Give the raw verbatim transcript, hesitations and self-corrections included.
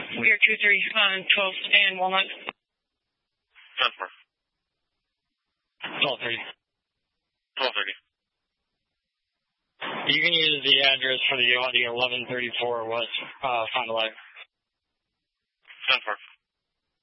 We are two three on twelve and Walnut. ten four. twelve thirty. twelve thirty. You can use the address for the Audi eleven thirty-four West uh, Fond du Lac. ten four.